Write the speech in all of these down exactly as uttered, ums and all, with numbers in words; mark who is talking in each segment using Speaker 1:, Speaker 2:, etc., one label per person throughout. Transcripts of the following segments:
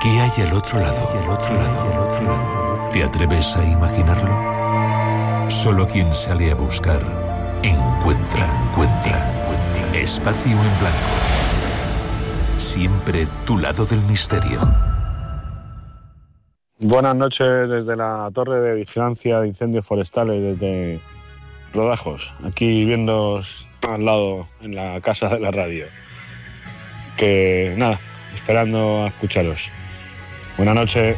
Speaker 1: ¿Qué hay al otro lado? ¿Te atreves a imaginarlo? Solo quien sale a buscar encuentra, encuentra. Espacio en blanco. Siempre tu lado del misterio.
Speaker 2: Buenas noches desde la Torre de Vigilancia de Incendios Forestales, desde Rodajos, aquí viendo al lado en la casa de la radio. Que nada, esperando a escucharos. Buenas noches.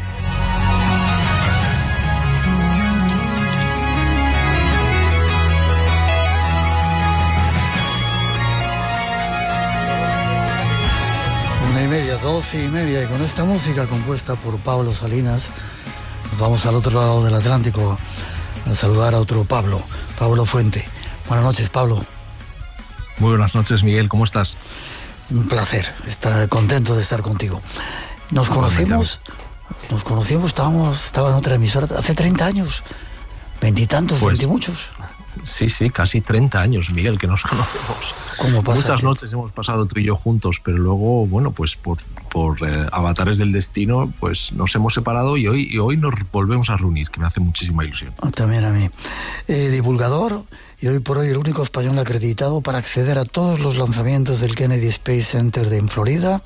Speaker 3: Una y media, doce y media, y con esta música compuesta por Pablo Salinas, nos vamos al otro lado del Atlántico a saludar a otro Pablo, Pablo Fuente. Buenas noches, Pablo.
Speaker 4: Muy buenas noches, Miguel, ¿cómo estás?
Speaker 3: Un placer, estar contento de estar contigo. Nos conocimos, nos conocimos, estábamos, estaba en otra emisora hace treinta años, veintitantos,
Speaker 4: Pues,
Speaker 3: veintimuchos.
Speaker 4: Sí, sí, casi treinta años, Miguel, que nos conocemos.
Speaker 3: ¿Cómo pasa?
Speaker 4: Muchas noches hemos pasado tú y yo juntos, pero luego, bueno, pues por, por eh, avatares del destino, pues nos hemos separado y hoy, y hoy nos volvemos a reunir, que me hace muchísima ilusión.
Speaker 3: También a mí. Eh, divulgador y hoy por hoy el único español acreditado para acceder a todos los lanzamientos del Kennedy Space Center de en Florida.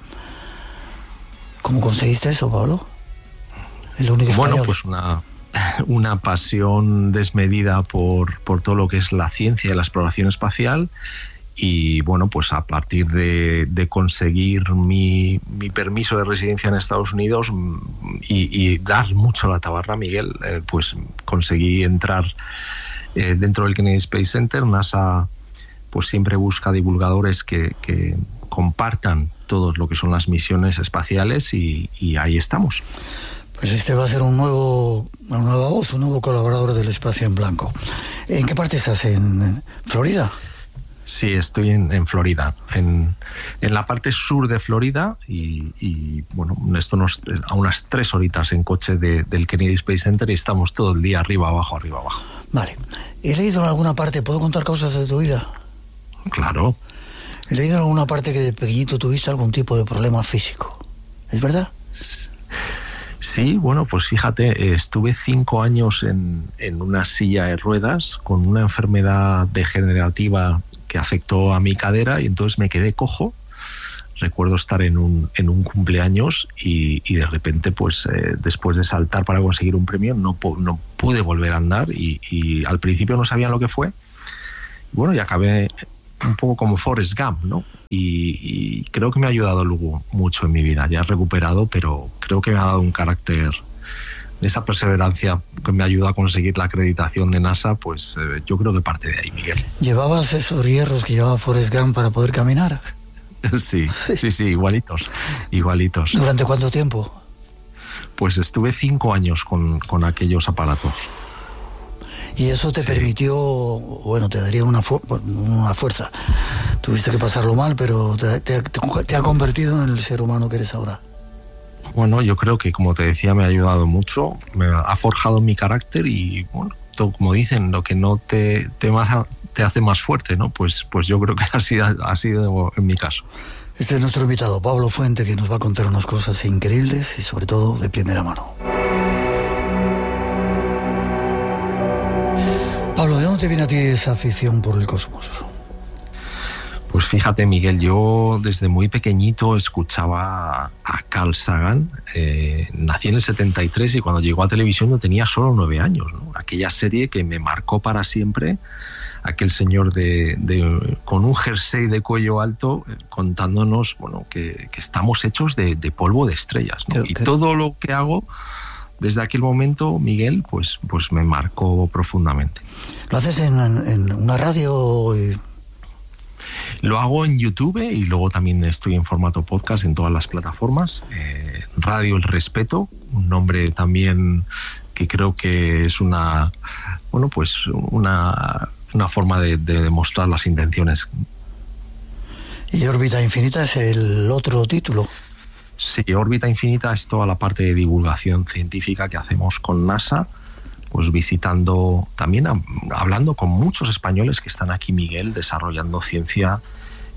Speaker 3: ¿Cómo conseguiste eso, Pablo? El único español.
Speaker 4: Bueno, pues una... una pasión desmedida por, por todo lo que es la ciencia y la exploración espacial, y bueno, pues a partir de, de conseguir mi, mi permiso de residencia en Estados Unidos y, y dar mucho la tabarra, Miguel, eh, pues conseguí entrar eh, dentro del Kennedy Space Center. NASA pues siempre busca divulgadores que, que compartan todo lo que son las misiones espaciales, y, y ahí estamos.
Speaker 3: Pues este va a ser un nuevo, una nueva voz, un nuevo colaborador del Espacio en Blanco. ¿En qué parte estás? ¿En Florida?
Speaker 4: Sí, estoy en, en Florida, en, en la parte sur de Florida, y, y bueno, esto nos a unas tres horitas en coche de, del Kennedy Space Center, y estamos todo el día arriba, abajo, arriba, abajo.
Speaker 3: Vale. He leído en alguna parte, ¿puedo contar cosas de tu vida?
Speaker 4: Claro.
Speaker 3: He leído en alguna parte que de pequeñito tuviste algún tipo de problema físico. ¿Es verdad?
Speaker 4: Sí, bueno, pues fíjate, estuve cinco años en, en una silla de ruedas con una enfermedad degenerativa que afectó a mi cadera, y entonces me quedé cojo. Recuerdo estar en un, en un cumpleaños y, y de repente, pues eh, después de saltar para conseguir un premio, no, no pude volver a andar, y, y al principio no sabía lo que fue. Bueno, y acabé un poco como Forrest Gump, ¿no? Y, y creo que me ha ayudado luego mucho en mi vida. Ya he recuperado, pero creo que me ha dado un carácter, de esa perseverancia que me ayuda a conseguir la acreditación de NASA. Pues eh, yo creo que parte de ahí, Miguel.
Speaker 3: ¿Llevabas esos hierros que llevaba Forrest Gump para poder caminar?
Speaker 4: Sí, sí, sí, sí, igualitos, igualitos.
Speaker 3: ¿Durante cuánto tiempo?
Speaker 4: Pues estuve cinco años con, con aquellos aparatos.
Speaker 3: Y eso te sí. permitió, bueno, te daría una, fu- una fuerza. Tuviste que pasarlo mal, pero te, te, te ha convertido en el ser humano que eres ahora.
Speaker 4: Bueno, yo creo que, como te decía, me ha ayudado mucho, me ha forjado mi carácter, y bueno, todo, como dicen, lo que no te, te, te hace más fuerte, ¿no? Pues, pues yo creo que ha sido, ha sido en mi caso.
Speaker 3: Este es nuestro invitado, Pablo Fuente, que nos va a contar unas cosas increíbles y sobre todo de primera mano. Pablo, ¿de dónde te viene a ti esa afición por el cosmos?
Speaker 4: Pues fíjate, Miguel, yo desde muy pequeñito escuchaba a Carl Sagan. Eh, nací en el setenta y tres y cuando llegó a televisión yo tenía solo nueve años, ¿no? Aquella serie que me marcó para siempre, aquel señor de, de, con un jersey de cuello alto eh, contándonos, bueno, que, que estamos hechos de, de polvo de estrellas, ¿no?
Speaker 3: ¿Qué,
Speaker 4: y
Speaker 3: qué?
Speaker 4: todo lo que hago desde aquel momento, Miguel, pues, pues me marcó profundamente.
Speaker 3: ¿Lo haces en, en una radio? Y...
Speaker 4: Lo hago en YouTube, y luego también estoy en formato podcast en todas las plataformas. Eh, Radio El Respeto, un nombre también que creo que es una, bueno, pues una, una forma de, de demostrar las intenciones.
Speaker 3: ¿Y Órbita Infinita es el otro título?
Speaker 4: Sí, Órbita Infinita es toda la parte de divulgación científica que hacemos con NASA, pues visitando, también hablando con muchos españoles que están aquí, Miguel, desarrollando ciencia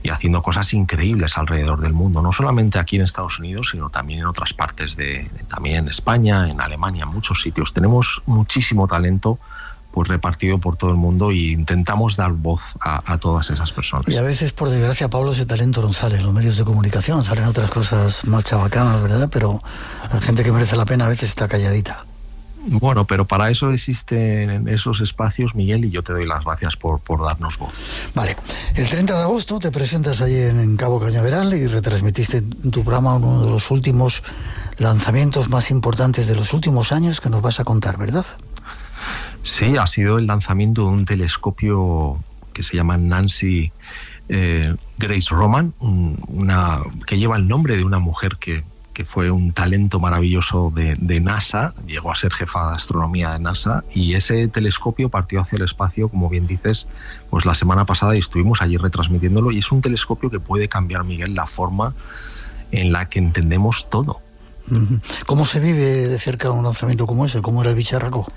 Speaker 4: y haciendo cosas increíbles alrededor del mundo, no solamente aquí en Estados Unidos, sino también en otras partes, de, también en España, en Alemania, en muchos sitios. Tenemos muchísimo talento pues repartido por todo el mundo y intentamos dar voz a, a todas esas personas.
Speaker 3: Y a veces, por desgracia, Pablo, ese talento no sale en los medios de comunicación, salen otras cosas más chabacanas, ¿verdad? Pero la gente que merece la pena a veces está calladita.
Speaker 4: Bueno, pero para eso existen esos espacios, Miguel, y yo te doy las gracias por, por darnos voz.
Speaker 3: Vale, el treinta de agosto te presentas allí en, en Cabo Cañaveral y retransmitiste en tu programa uno de los últimos lanzamientos más importantes de los últimos años que nos vas a contar, ¿verdad?
Speaker 4: Sí, ha sido el lanzamiento de un telescopio que se llama Nancy eh, Grace Roman, un, una, que lleva el nombre de una mujer que, que fue un talento maravilloso de, de NASA, llegó a ser jefa de astronomía de NASA, y ese telescopio partió hacia el espacio, como bien dices, pues la semana pasada, y estuvimos allí retransmitiéndolo, y es un telescopio que puede cambiar, Miguel, la forma en la que entendemos todo.
Speaker 3: ¿Cómo se vive de cerca un lanzamiento como ese? ¿Cómo era el bicharraco?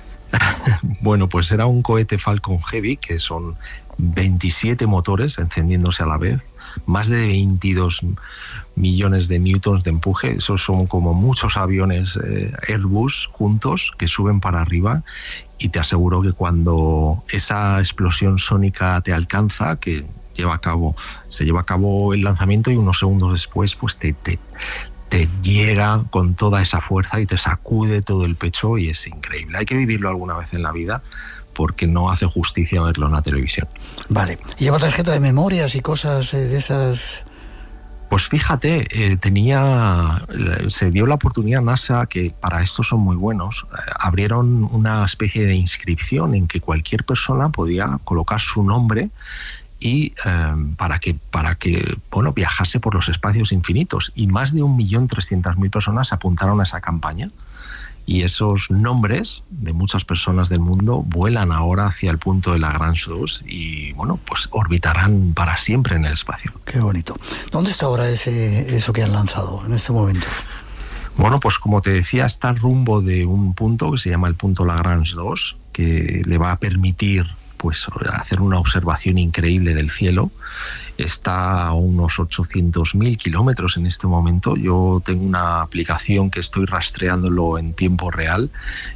Speaker 4: Bueno, pues era un cohete Falcon Heavy, que son veintisiete motores encendiéndose a la vez, más de veintidós millones de newtons de empuje. Esos son como muchos aviones eh, Airbus juntos que suben para arriba, y te aseguro que cuando esa explosión sónica te alcanza, que lleva a cabo, se lleva a cabo el lanzamiento, y unos segundos después pues te, te te llega con toda esa fuerza y te sacude todo el pecho, y es increíble. Hay que vivirlo alguna vez en la vida, porque no hace justicia verlo en la televisión.
Speaker 3: Vale. ¿Lleva tarjeta de memorias y cosas eh, de esas?
Speaker 4: Pues fíjate, eh, tenía, se dio la oportunidad NASA, que para esto son muy buenos, eh, abrieron una especie de inscripción en que cualquier persona podía colocar su nombre, y eh, para que para que bueno viajase por los espacios infinitos, y más de un millón trescientas mil personas se apuntaron a esa campaña, y esos nombres de muchas personas del mundo vuelan ahora hacia el punto de Lagrange dos, y bueno, pues orbitarán para siempre en el espacio.
Speaker 3: Qué bonito. ¿Dónde está ahora ese eso que han lanzado en este momento?
Speaker 4: Bueno, pues como te decía, está rumbo de un punto que se llama el punto Lagrange dos, que le va a permitir pues hacer una observación increíble del cielo. Está a unos ochocientos mil kilómetros en este momento. Yo tengo una aplicación que estoy rastreándolo en tiempo real,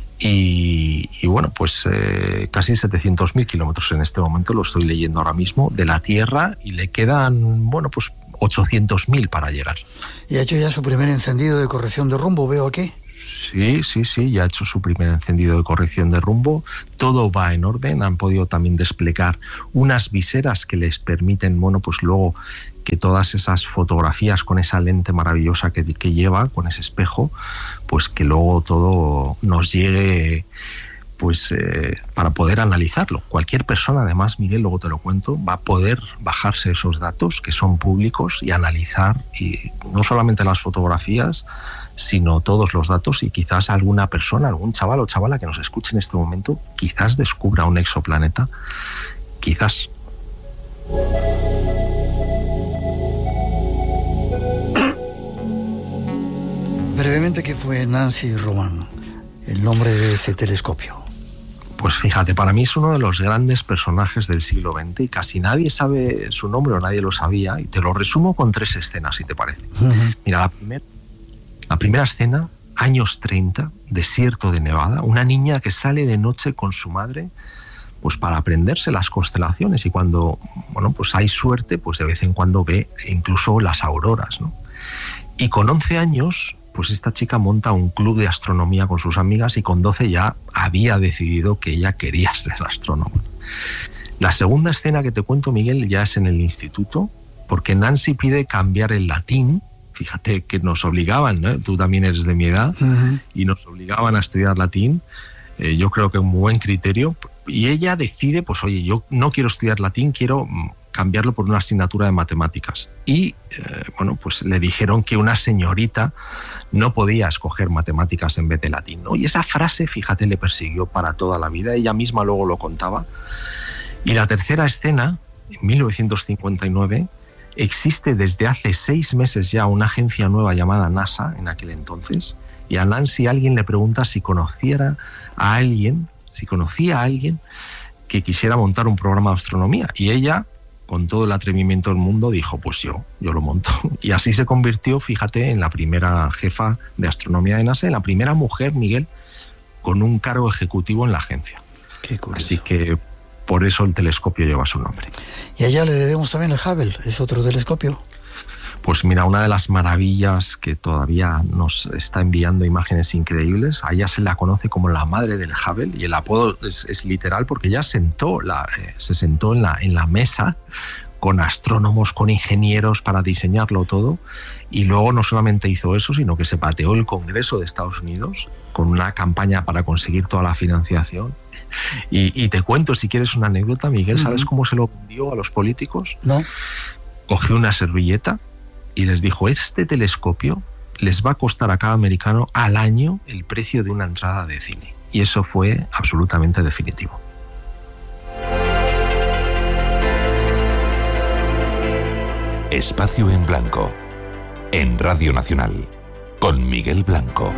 Speaker 4: y, y bueno, pues eh, casi setecientos mil kilómetros en este momento, lo estoy leyendo ahora mismo, de la Tierra, y le quedan, bueno, pues ochocientos mil para llegar.
Speaker 3: ¿Y ha hecho ya su primer encendido de corrección de rumbo, veo aquí?
Speaker 4: Sí, sí, sí, ya ha hecho su primer encendido de corrección de rumbo, todo va en orden. Han podido también desplegar unas viseras que les permiten, bueno, pues luego que todas esas fotografías con esa lente maravillosa que, que lleva, con ese espejo, pues que luego todo nos llegue, pues eh, para poder analizarlo. Cualquier persona, además, Miguel, luego te lo cuento, va a poder bajarse esos datos que son públicos y analizar, y no solamente las fotografías, sino todos los datos, y quizás alguna persona, algún chaval o chavala que nos escuche en este momento, quizás descubra un exoplaneta, quizás.
Speaker 3: Brevemente, ¿qué fue Nancy Roman, el nombre de ese telescopio?
Speaker 4: Pues fíjate, para mí es uno de los grandes personajes del siglo veinte, y casi nadie sabe su nombre, o nadie lo sabía, y te lo resumo con tres escenas, si te parece. Uh-huh. Mira, la primera La primera escena, años treinta, desierto de Nevada, una niña que sale de noche con su madre pues para aprenderse las constelaciones, y cuando bueno, pues hay suerte, pues de vez en cuando ve incluso las auroras, ¿no? Y con once años, pues esta chica monta un club de astronomía con sus amigas, y con doce ya había decidido que ella quería ser astrónoma. La segunda escena que te cuento, Miguel, ya es en el instituto, porque Nancy pide cambiar el latín. Fíjate que nos obligaban, ¿no? Tú también eres de mi edad, uh-huh. y nos obligaban a estudiar latín, eh, yo creo que un buen criterio, y ella decide, pues oye, yo no quiero estudiar latín, quiero cambiarlo por una asignatura de matemáticas. Y eh, bueno, pues le dijeron que una señorita no podía escoger matemáticas en vez de latín, ¿no? Y esa frase, fíjate, le persiguió para toda la vida, ella misma luego lo contaba. Y la tercera escena, en mil novecientos cincuenta y nueve, existe desde hace seis meses ya una agencia nueva llamada NASA, en aquel entonces, y a Nancy alguien le pregunta si conociera a alguien, si conocía a alguien que quisiera montar un programa de astronomía, y ella, con todo el atrevimiento del mundo, dijo, pues yo, yo lo monto. Y así se convirtió, fíjate, en la primera jefa de astronomía de NASA, en la primera mujer, Miguel, con un cargo ejecutivo en la agencia.
Speaker 3: Qué curioso.
Speaker 4: Así que por eso el telescopio lleva su nombre.
Speaker 3: Y allá le debemos también el Hubble, es otro telescopio.
Speaker 4: Pues mira, una de las maravillas que todavía nos está enviando imágenes increíbles, a ella se la conoce como la madre del Hubble, y el apodo es, es literal porque ella sentó la, eh, se sentó en la, en la mesa con astrónomos, con ingenieros para diseñarlo todo, y luego no solamente hizo eso, sino que se pateó el Congreso de Estados Unidos con una campaña para conseguir toda la financiación. Y, y te cuento, si quieres una anécdota, Miguel, ¿sabes uh-huh. cómo se lo vendió a los políticos?
Speaker 3: No.
Speaker 4: Cogió una servilleta y les dijo, este telescopio les va a costar a cada americano al año el precio de una entrada de cine. Y eso fue absolutamente definitivo.
Speaker 1: Espacio en Blanco, en Radio Nacional, con Miguel Blanco.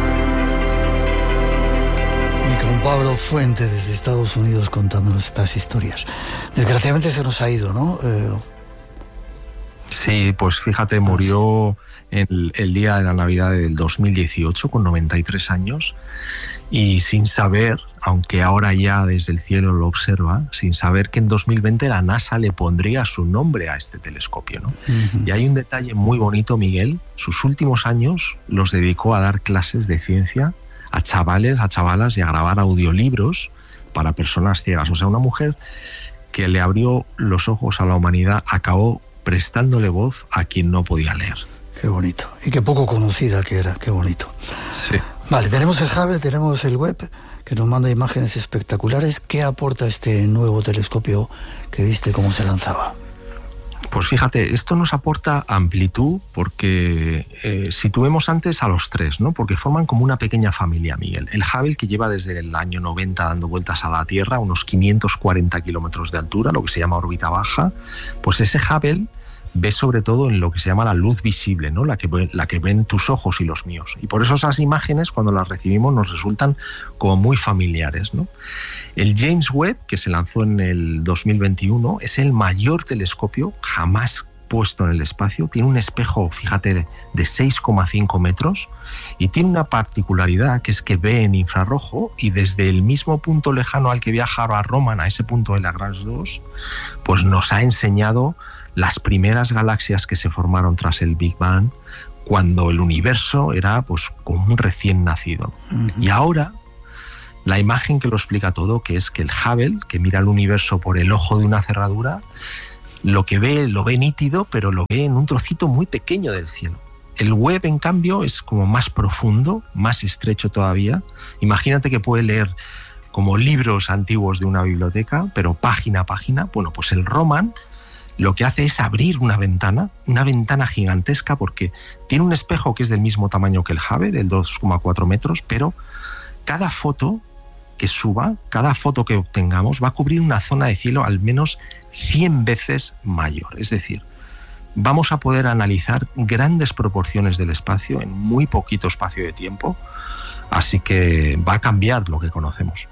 Speaker 3: Y con Pablo Fuente desde Estados Unidos contándonos estas historias. Desgraciadamente se nos ha ido, ¿no? Eh...
Speaker 4: Sí, pues fíjate, murió el, el día de la Navidad del dos mil dieciocho con noventa y tres años, y sin saber, aunque ahora ya desde el cielo lo observa, sin saber que en dos mil veinte la NASA le pondría su nombre a este telescopio, ¿no? Uh-huh. Y hay un detalle muy bonito, Miguel, sus últimos años los dedicó a dar clases de ciencia a chavales, a chavalas y a grabar audiolibros para personas ciegas. O sea, una mujer que le abrió los ojos a la humanidad, acabó prestándole voz a quien no podía leer.
Speaker 3: Qué bonito. Y qué poco conocida que era, qué bonito.
Speaker 4: Sí.
Speaker 3: Vale, tenemos el Hubble, tenemos el Webb, que nos manda imágenes espectaculares. ¿Qué aporta este nuevo telescopio que viste cómo se lanzaba?
Speaker 4: Pues fíjate, esto nos aporta amplitud porque eh, situemos antes a los tres, ¿no? Porque forman como una pequeña familia, Miguel. El Hubble, que lleva desde el año noventa dando vueltas a la Tierra, unos quinientos cuarenta kilómetros de altura, lo que se llama órbita baja, pues ese Hubble ve sobre todo en lo que se llama la luz visible, ¿no? La que, la que ven tus ojos y los míos. Y por eso esas imágenes, cuando las recibimos, nos resultan como muy familiares, ¿no? El James Webb, que se lanzó en el dos mil veintiuno, es el mayor telescopio jamás puesto en el espacio. Tiene un espejo, fíjate, de seis coma cinco metros y tiene una particularidad, que es que ve en infrarrojo, y desde el mismo punto lejano al que viajaron a Roman, a ese punto de Lagrange dos, pues nos ha enseñado las primeras galaxias que se formaron tras el Big Bang, cuando el universo era pues como un recién nacido. Uh-huh. Y ahora la imagen que lo explica todo, que es que el Hubble, que mira el universo por el ojo de una cerradura, lo que ve, lo ve nítido, pero lo ve en un trocito muy pequeño del cielo. El Webb, en cambio, es como más profundo, más estrecho todavía. Imagínate que puede leer como libros antiguos de una biblioteca, pero página a página. Bueno, pues el Roman lo que hace es abrir una ventana, una ventana gigantesca, porque tiene un espejo que es del mismo tamaño que el Hubble, del dos coma cuatro metros, pero cada foto que suba, cada foto que obtengamos va a cubrir una zona de cielo al menos cien veces mayor. Es decir, vamos a poder analizar grandes proporciones del espacio en muy poquito espacio de tiempo, así que va a cambiar lo que conocemos.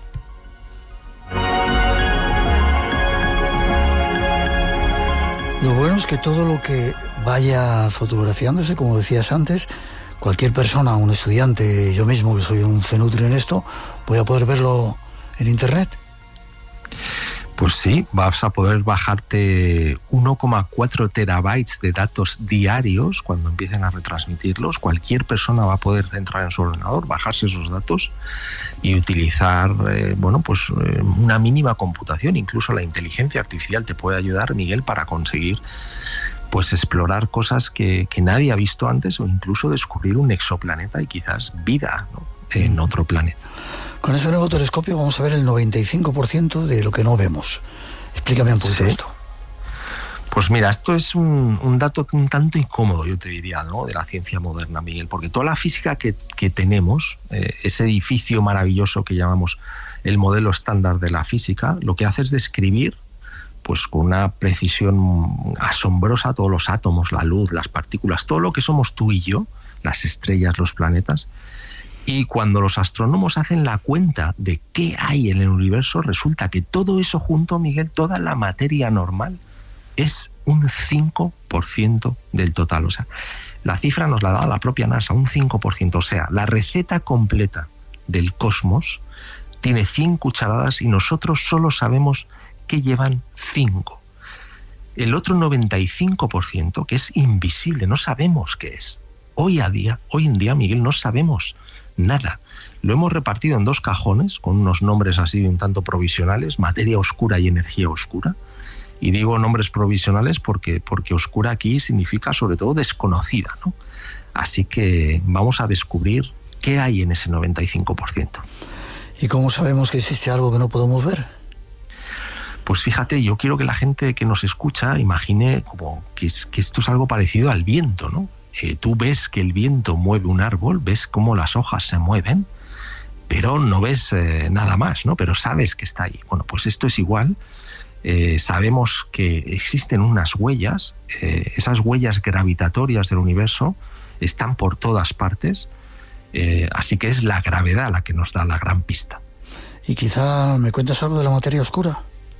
Speaker 3: Lo bueno es que todo lo que vaya fotografiándose, como decías antes, cualquier persona, un estudiante, yo mismo que soy un cenutrio en esto, voy a poder verlo en internet.
Speaker 4: Pues sí, vas a poder bajarte uno coma cuatro terabytes de datos diarios cuando empiecen a retransmitirlos. Cualquier persona va a poder entrar en su ordenador, bajarse esos datos y utilizar eh, bueno, pues, eh, una mínima computación. Incluso la inteligencia artificial te puede ayudar, Miguel, para conseguir pues explorar cosas que, que nadie ha visto antes, o incluso descubrir un exoplaneta y quizás vida, ¿no?, en otro planeta.
Speaker 3: Con ese nuevo telescopio vamos a ver el noventa y cinco por ciento de lo que no vemos. Explícame un poquito, ¿sí?, esto.
Speaker 4: Pues mira, esto es un, un dato un tanto incómodo, yo te diría, ¿no?, de la ciencia moderna, Miguel, porque toda la física que, que tenemos, eh, ese edificio maravilloso que llamamos el modelo estándar de la física, lo que hace es describir pues con una precisión asombrosa todos los átomos, la luz, las partículas, todo lo que somos tú y yo, las estrellas, los planetas. Y cuando los astrónomos hacen la cuenta de qué hay en el universo, resulta que todo eso junto, Miguel, toda la materia normal, es un cinco por ciento del total. O sea, la cifra nos la da la propia NASA, un cinco por ciento. O sea, la receta completa del cosmos tiene cien cucharadas y nosotros solo sabemos que llevan cinco. El otro noventa y cinco por ciento, que es invisible, no sabemos qué es. Hoy a día, hoy en día, Miguel, no sabemos nada. Lo hemos repartido en dos cajones, con unos nombres así un tanto provisionales, materia oscura y energía oscura. Y digo nombres provisionales porque, porque oscura aquí significa sobre todo desconocida, ¿no? Así que vamos a descubrir qué hay en ese noventa y cinco por ciento.
Speaker 3: ¿Y cómo sabemos que existe algo que no podemos ver?
Speaker 4: Pues fíjate, yo quiero que la gente que nos escucha imagine como que, es, que esto es algo parecido al viento, ¿no? Eh, tú ves que el viento mueve un árbol, ves cómo las hojas se mueven, pero no ves eh, nada más, ¿no? Pero sabes que está ahí. Bueno, pues esto es igual. Eh, sabemos que existen unas huellas, eh, esas huellas gravitatorias del universo están por todas partes, eh, así que es la gravedad la que nos da la gran pista.
Speaker 3: ¿Y quizá me cuentas algo de la materia oscura?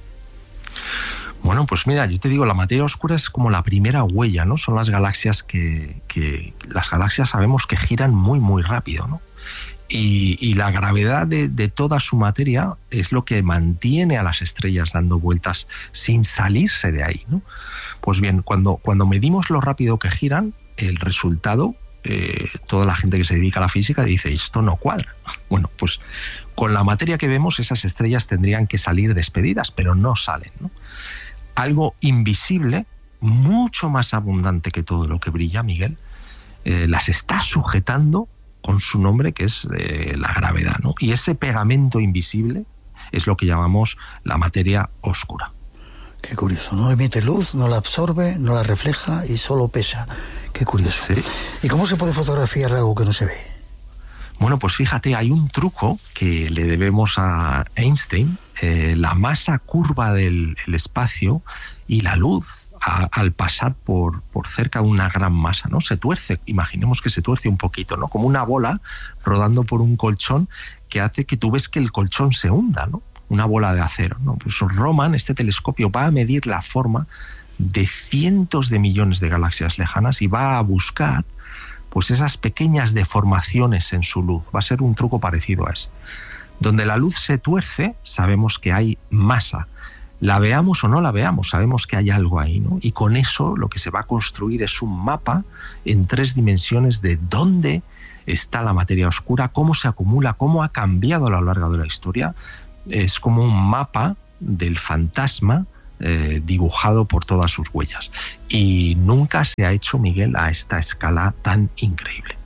Speaker 4: Bueno, pues mira, yo te digo, la materia oscura es como la primera huella, ¿no? Son las galaxias que, que las galaxias sabemos que giran muy, muy rápido, ¿no? Y, y la gravedad de, de toda su materia es lo que mantiene a las estrellas dando vueltas sin salirse de ahí, ¿no? Pues bien, cuando, cuando medimos lo rápido que giran, el resultado, eh, toda la gente que se dedica a la física dice, esto no cuadra. Bueno, pues con la materia que vemos, esas estrellas tendrían que salir despedidas, pero no salen, ¿no? Algo invisible, mucho más abundante que todo lo que brilla, Miguel, eh, las está sujetando con su nombre, que es eh, la gravedad, ¿no? Y ese pegamento invisible es lo que llamamos la materia oscura.
Speaker 3: Qué curioso, no emite luz, no la absorbe, no la refleja y solo pesa. Qué curioso.
Speaker 4: Sí.
Speaker 3: ¿Y cómo se puede fotografiar algo que no se ve?
Speaker 4: Bueno, pues fíjate, hay un truco que le debemos a Einstein, eh, la masa curva del el espacio y la luz a, al pasar por, por cerca de una gran masa, ¿no? Se tuerce, imaginemos que se tuerce un poquito, ¿no? Como una bola rodando por un colchón que hace que tú ves que el colchón se hunda, ¿no? Una bola de acero, ¿no? Pues Roman, este telescopio, va a medir la forma de cientos de millones de galaxias lejanas y va a buscar pues esas pequeñas deformaciones en su luz. Va a ser un truco parecido a ese. Donde la luz se tuerce, sabemos que hay masa. La veamos o no la veamos, sabemos que hay algo ahí, ¿no? Y con eso lo que se va a construir es un mapa en tres dimensiones de dónde está la materia oscura, cómo se acumula, cómo ha cambiado a lo largo de la historia. Es como un mapa del fantasma Eh, dibujado por todas sus huellas. Y nunca se ha hecho, Miguel, a esta escala tan increíble.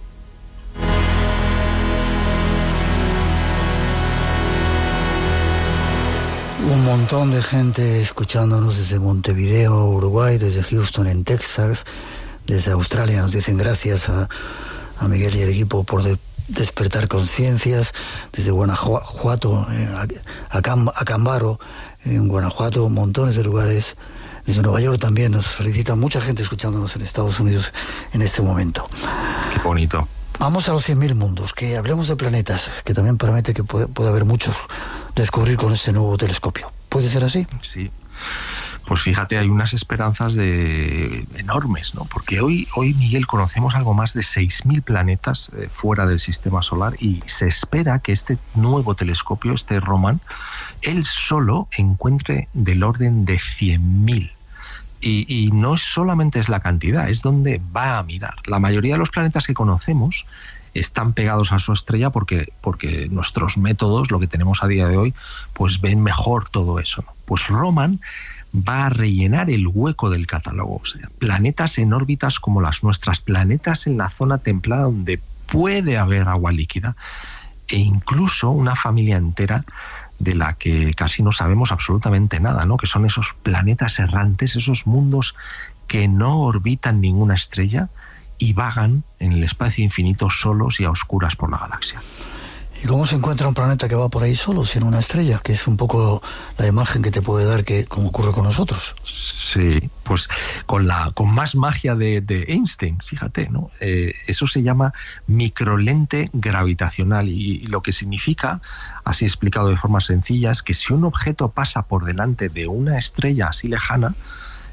Speaker 3: Un montón de gente escuchándonos desde Montevideo, Uruguay, desde Houston, en Texas, desde Australia. Nos dicen gracias a, a Miguel y el equipo por de, despertar conciencias. Desde Guanajuato, eh, a, a Cambaro, en Guanajuato, montones de lugares. Desde Nueva York también nos felicita mucha gente escuchándonos en Estados Unidos en este momento.
Speaker 4: Qué bonito.
Speaker 3: Vamos a los cien mil mundos, que hablemos de planetas, que también promete que puede, puede haber muchos descubrir con este nuevo telescopio. ¿Puede ser así?
Speaker 4: Sí. Pues fíjate, hay unas esperanzas de enormes, ¿no? Porque hoy, hoy Miguel, conocemos algo más de seis mil planetas eh, fuera del sistema solar y se espera que este nuevo telescopio, este Roman, él solo encuentre del orden de cien mil. Y, y no solamente es la cantidad, es donde va a mirar. La mayoría de los planetas que conocemos están pegados a su estrella porque, porque nuestros métodos, lo que tenemos a día de hoy, pues ven mejor todo eso, ¿no? Pues Roman va a rellenar el hueco del catálogo. O sea, planetas en órbitas como las nuestras, planetas en la zona templada donde puede haber agua líquida e incluso una familia entera de la que casi no sabemos absolutamente nada, ¿no? Que son esos planetas errantes, esos mundos que no orbitan ninguna estrella y vagan en el espacio infinito solos y a oscuras por la galaxia.
Speaker 3: ¿Y cómo se encuentra un planeta que va por ahí solo, sin una estrella? Que es un poco la imagen que te puede dar, que como ocurre con nosotros.
Speaker 4: Sí, pues con la con más magia de, de Einstein, fíjate, ¿no? Eh, eso se llama microlente gravitacional y, y lo que significa, así explicado de forma sencilla, es que si un objeto pasa por delante de una estrella así lejana,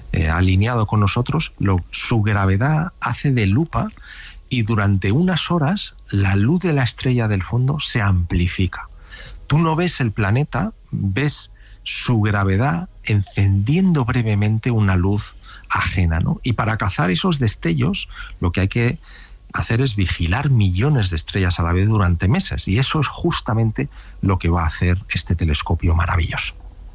Speaker 4: eh, alineado con nosotros, lo, su gravedad hace de lupa y durante unas horas la luz de la estrella del fondo se amplifica. Tú no ves el planeta, ves su gravedad encendiendo brevemente una luz ajena, ¿no? Y para cazar esos destellos, lo que hay que hacer es vigilar millones de estrellas a la vez durante meses, y eso es justamente lo que va a hacer este telescopio maravilloso.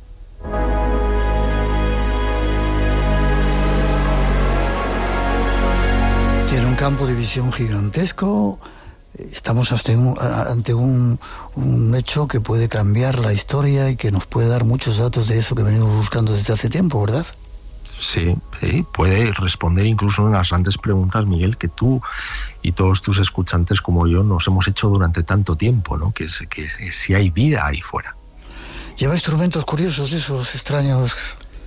Speaker 3: Tiene un campo de visión gigantesco. Estamos ante un, ante un, un hecho que puede cambiar la historia y que nos puede dar muchos datos de eso que venimos buscando desde hace tiempo, ¿verdad?
Speaker 4: Sí, sí, puede responder incluso una de las grandes preguntas, Miguel, que tú y todos tus escuchantes como yo nos hemos hecho durante tanto tiempo, ¿no? Que, es, que, que si hay vida ahí fuera.
Speaker 3: ¿Lleva instrumentos curiosos, esos extraños?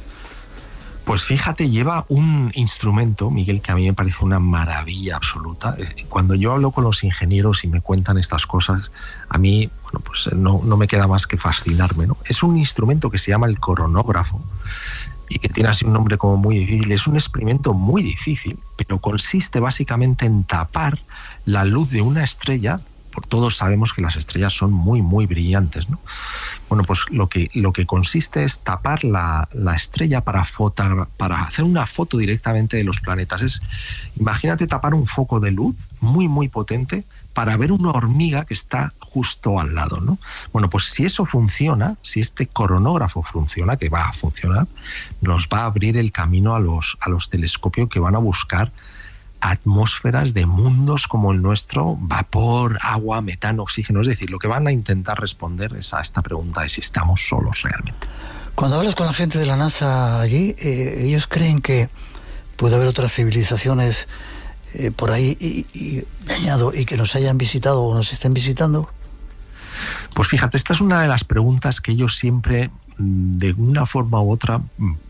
Speaker 4: Pues fíjate, lleva un instrumento, Miguel, que a mí me parece una maravilla absoluta. Cuando yo hablo con los ingenieros y me cuentan estas cosas, a mí, bueno, pues no, no me queda más que fascinarme, ¿no? Es un instrumento que se llama el coronógrafo y que tiene así un nombre como muy difícil. Es un experimento muy difícil, pero consiste básicamente en tapar la luz de una estrella. Por todos sabemos que las estrellas son muy, muy brillantes, ¿no? Bueno, pues lo que, lo que consiste es tapar la, la estrella para, foto, para hacer una foto directamente de los planetas. Es, imagínate tapar un foco de luz muy, muy potente para ver una hormiga que está justo al lado, ¿no? Bueno, pues si eso funciona, si este coronógrafo funciona, que va a funcionar, nos va a abrir el camino a los, a los telescopios que van a buscar atmósferas de mundos como el nuestro, vapor, agua, metano, oxígeno. Es decir, lo que van a intentar responder es a esta pregunta de si estamos solos realmente.
Speaker 3: Cuando hablas con la gente de la NASA allí, eh, ellos creen que puede haber otras civilizaciones eh, por ahí y, y, añado, y que nos hayan visitado o nos estén visitando.
Speaker 4: Pues fíjate, esta es una de las preguntas que ellos siempre, de una forma u otra,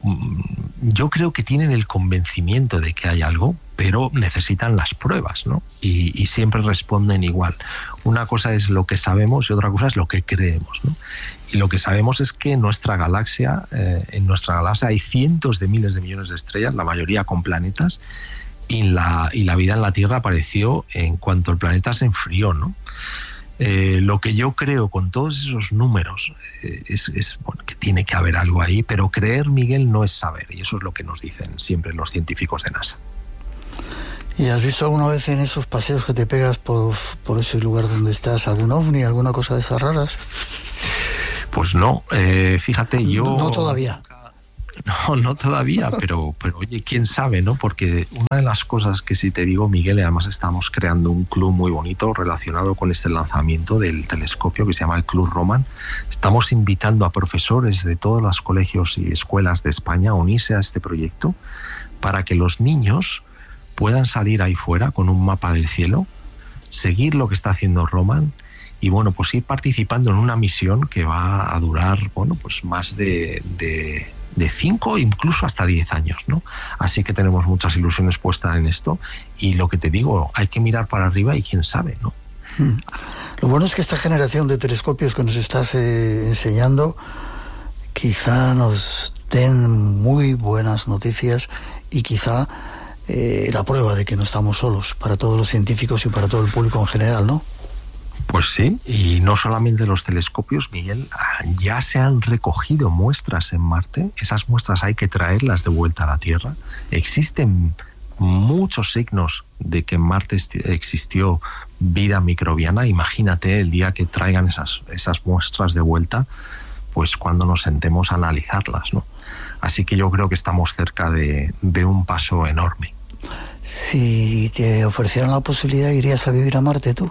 Speaker 4: yo creo que tienen el convencimiento de que hay algo, pero necesitan las pruebas, ¿no? Y, y siempre responden igual. Una cosa es lo que sabemos y otra cosa es lo que creemos, ¿no? Y lo que sabemos es que en nuestra galaxia, eh, en nuestra galaxia hay cientos de miles de millones de estrellas, la mayoría con planetas, y la, y la vida en la Tierra apareció en cuanto el planeta se enfrió, ¿no? Eh, lo que yo creo con todos esos números eh, es, es bueno, que tiene que haber algo ahí, pero creer, Miguel, no es saber, y eso es lo que nos dicen siempre los científicos de NASA.
Speaker 3: ¿Y has visto alguna vez en esos paseos que te pegas por, por ese lugar donde estás algún ovni, alguna cosa de esas raras?
Speaker 4: Pues no, eh, fíjate, yo...
Speaker 3: No todavía.
Speaker 4: No, no todavía, pero, pero oye, quién sabe, ¿no? Porque una de las cosas que sí te digo, Miguel, y además estamos creando un club muy bonito relacionado con este lanzamiento del telescopio que se llama el Club Roman. Estamos invitando a profesores de todos los colegios y escuelas de España a unirse a este proyecto para que los niños puedan salir ahí fuera con un mapa del cielo, seguir lo que está haciendo Roman y, bueno, pues ir participando en una misión que va a durar, bueno, pues más de... de de cinco, incluso hasta diez años, ¿no? Así que tenemos muchas ilusiones puestas en esto y lo que te digo, hay que mirar para arriba y quién sabe, ¿no?
Speaker 3: Mm. Lo bueno es que esta generación de telescopios que nos estás eh, enseñando quizá nos den muy buenas noticias y quizá eh, la prueba de que no estamos solos para todos los científicos y para todo el público en general, ¿no?
Speaker 4: Pues sí, y no solamente los telescopios, Miguel, ya se han recogido muestras en Marte, esas muestras hay que traerlas de vuelta a la Tierra. Existen muchos signos de que en Marte existió vida microbiana. Imagínate el día que traigan esas, esas muestras de vuelta, pues cuando nos sentemos a analizarlas, ¿no? Así que yo creo que estamos cerca de, de un paso enorme.
Speaker 3: Si te ofrecieran la posibilidad, ¿irías a vivir a Marte tú?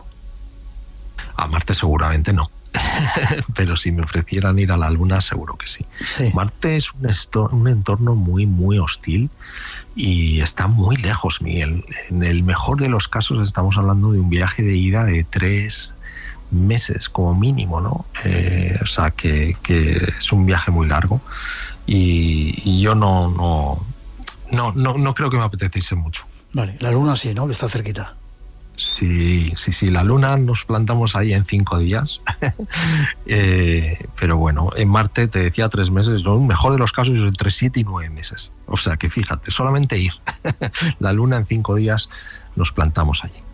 Speaker 4: A Marte seguramente no, pero si me ofrecieran ir a la Luna seguro que sí. Sí. Marte es un, esto, un entorno muy, muy hostil y está muy lejos, Miguel. En el mejor de los casos estamos hablando de un viaje de ida de tres meses como mínimo, ¿no? Eh, o sea, que, que es un viaje muy largo y, y yo no, no, no, no, no creo que me apeteciese mucho.
Speaker 3: Vale, la Luna sí, ¿no? Que está cerquita.
Speaker 4: Sí, sí, sí, la Luna nos plantamos ahí en cinco días, eh, pero bueno, en Marte te decía tres meses, ¿no? Mejor de los casos es entre siete y nueve meses, o sea que fíjate, solamente ir, la Luna en cinco días nos plantamos allí.